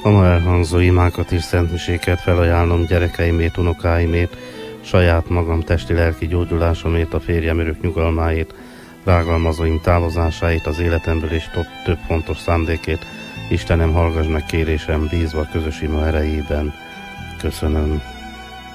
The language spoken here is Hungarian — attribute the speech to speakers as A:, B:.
A: A ma elhangzó imákat és szentmiséket felajánlom gyerekeimét, unokáimét, saját magam testi-lelki gyógyulásomét, a férjem örök nyugalmáért, rágalmazóim távozásáért, az életemből és több fontos szándékét. Istenem, hallgass meg kérésem, bízva közös ima erejében. Köszönöm.